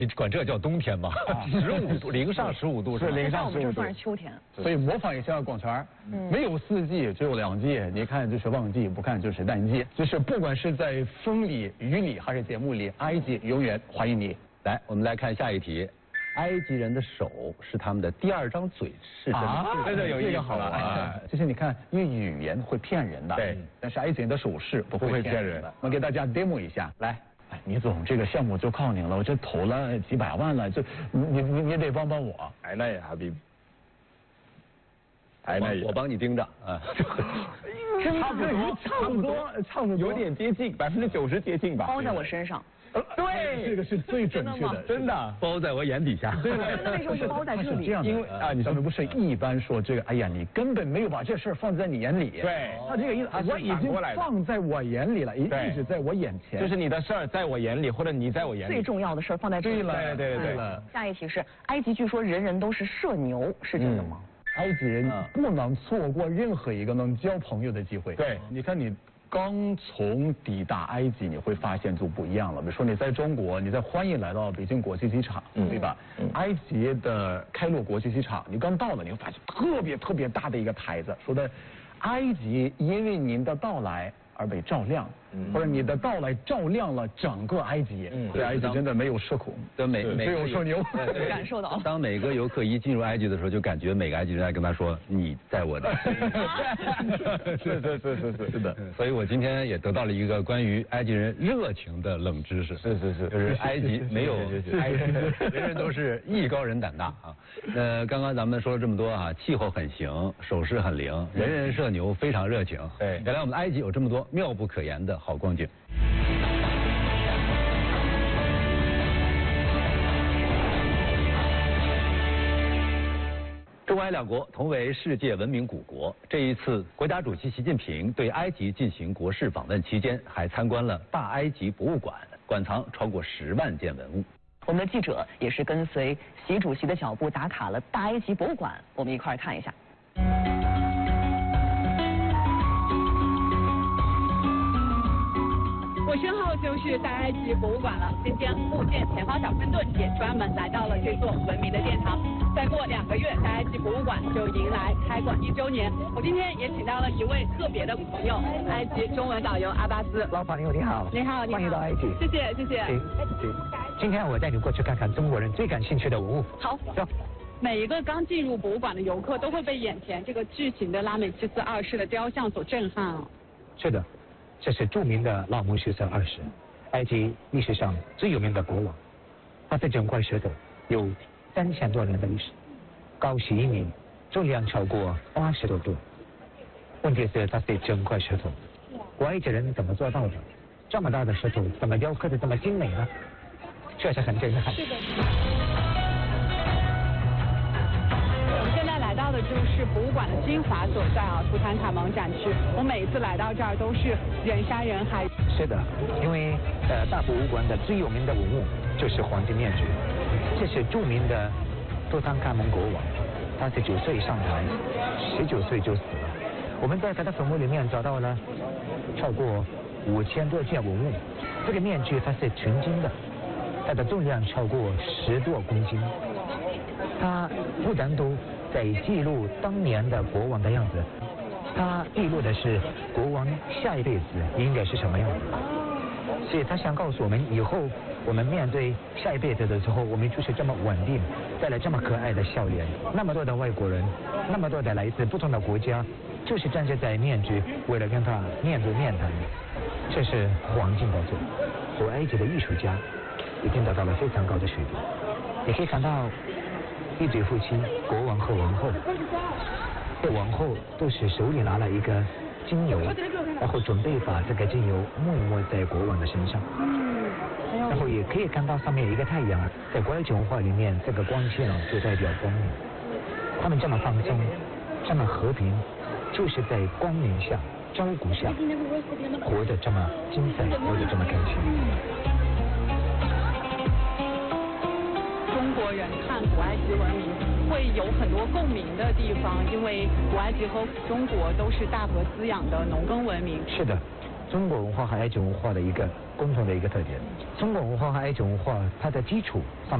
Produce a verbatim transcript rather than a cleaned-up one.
你管这叫冬天吗？十五度，零上十五度是零上十五度， 这算是秋天。 所以模仿一下广泉，没有四季，只有两季。你看就是旺季，不看就是淡季。就是不管是在风里、雨里还是节目里，埃及永远欢迎你。 来，我们来看下一题。埃及人的手是他们的第二张嘴，是真的？ 这个有意思了。就是你看，因为语言会骗人的，对，但是埃及人的手势不会骗人的。我给大家 demo 一下，来。哎，倪总，这个项目就靠您了，我这投了几百万了，这你你你得帮帮我。 哎，那也还比，哎，那也我帮你盯着啊。 差不多，差不多，差不多， 有点接近，百分之九十接近吧。 包在我身上。 对，这个是最准确的， 真的包在我眼底下。 对， 那为什么是包在这里？ 因为啊，你咱们不是一般说这个，哎呀，你根本没有把这事儿放在你眼里。 对， 他这个意思，我已经放在我眼里了，一一直在我眼前。 就是你的事儿在我眼里，或者你在我眼里。 最重要的事儿放在这里。 对了， 对对对对。 下一题是，埃及据说人人都是社牛，是真的吗？ 埃及人不能错过任何一个能交朋友的机会。 对， 你看你。刚从抵达埃及，你会发现就不一样了。比如说你在中国，你在欢迎来到北京国际机场，嗯、对吧？嗯、埃及的开罗国际机场，你刚到了，你会发现特别特别大的一个牌子，说的埃及因为您的到来而被照亮，嗯、或者你的到来照亮了整个埃及。嗯，对，埃及真的没有社恐， 对每每只有社牛。 感受到。 当每个游客一进入埃及的时候，就感觉每个埃及人在跟他说：“你在我的。” 是是是是是是的。 所以我今天也得到了一个关于埃及人热情的冷知识。 是是是， 就是埃及没有埃及人，人人都是艺高人胆大啊。呃，刚刚咱们说了这么多啊，气候很行，手势很灵，人人社牛，非常热情。 对， 原来我们埃及有这么多妙不可言的好光景。中埃两国同为世界文明古国，这一次国家主席习近平对埃及进行国事访问期间，还参观了大埃及博物馆，馆藏超过十万件文物。 我们的记者也是跟随习主席的脚步打卡了大埃及博物馆，我们一块儿看一下。 我身后就是大埃及博物馆了。今天福建前方小分队也专门来到了这座文明的殿堂。再过两个月，大埃及博物馆就迎来开馆一周年。我今天也请到了一位特别的朋友，埃及中文导游阿巴斯。 老朋友你好， 你好，你好， 欢迎到埃及。 谢谢，谢谢。 行行，今天我带你过去看看中国人最感兴趣的文物。 好， 走。 每一个刚进入博物馆的游客都会被眼前这个巨型的拉美西斯二世的雕像所震撼哦。 是的。这是著名的拉姆西斯二世，埃及历史上最有名的国王。他的整块石头有三千多年的历史，高十一米，重量超过八十多吨。问题是，他是整块石头，埃及人怎么做到的？这么大的石头，怎么雕刻的这么精美呢？确实很震撼。 是的。来到的就是博物馆的精华所在啊，图坦卡蒙展区。我每一次来到这儿都是人山人海。 是的，因为呃大博物馆的最有名的文物就是黄金面具，这是著名的图坦卡蒙国王，他是九岁上台，十九岁就死了。我们在他的坟墓里面找到了超过五千多件文物，这个面具它是纯金的，它的重量超过十多公斤。它不单独在记录当年的国王的样子，他记录的是国王下一辈子应该是什么样子。所以他想告诉我们，以后我们面对下一辈子的时候，我们就是这么稳定，带来这么可爱的笑脸。那么多的外国人，那么多的来自不同的国家，就是站着在面具，为了跟他面对面谈。这是黄金的做，古埃及的艺术家已经达到了非常高的水平。你可以看到一对夫妻，国王和王后，这王后都是手里拿了一个精油，然后准备把这个精油抹一抹在国王的身上。然后也可以看到上面有一个太阳，在古埃及文化里面，这个光线就代表光明。他们这么放松，这么和平，就是在光明下、照顾下，活得这么精彩，活得这么开心。 中国人看古埃及文明会有很多共鸣的地方，因为古埃及和中国都是大河滋养的农耕文明。 是的， 中国文化和埃及文化的一个共同的一个特点。中国文化和埃及文化它的基础上